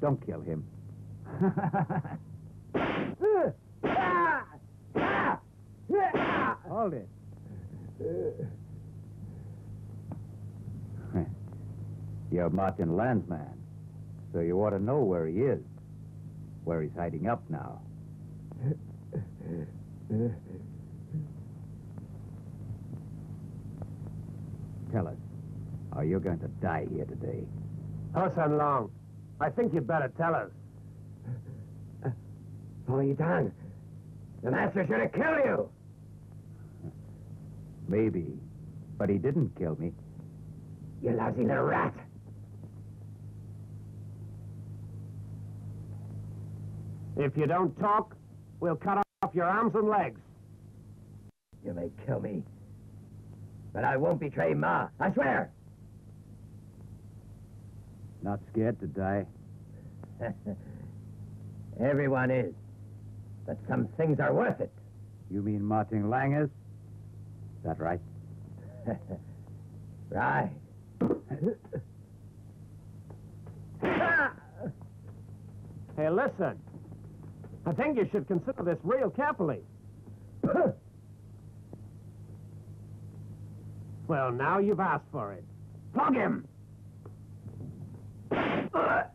Don't kill him. Hold it. You're Martin Landsman, so you ought to know where he is, where he's hiding up now. Tell us, are you going to die here today? Hosan Long, I think you'd better tell us. Pong Yitan, the master should have killed you. Maybe, but he didn't kill me. You lousy little rat. If you don't talk, we'll cut off your arms and legs. You may kill me, but I won't betray Ma, I swear. Not scared to die? Everyone is, but some things are worth it. You mean Martin Lang is? Is that right? Right. Hey, listen. I think you should consider this real carefully. Well, now you've asked for it. Flog him!